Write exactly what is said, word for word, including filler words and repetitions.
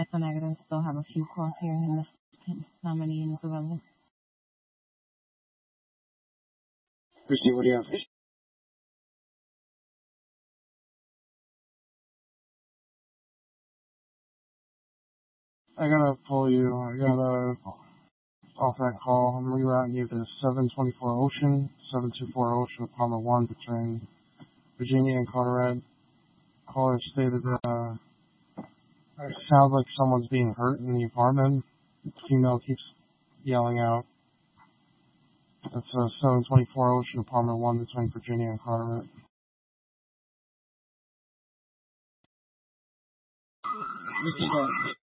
Mesa Negative still have a few calls here in this nominee in Isabella. Christy, what do you have? I gotta pull you. I gotta off that call. I'm rerouting you to seven twenty-four Ocean, seven two four Ocean, Palmer one between Virginia and Carteret. Caller stated that uh, it sounds like someone's being hurt in the apartment. The female keeps yelling out. That's uh, seven twenty-four Ocean, Palmer one between Virginia and Carteret. This is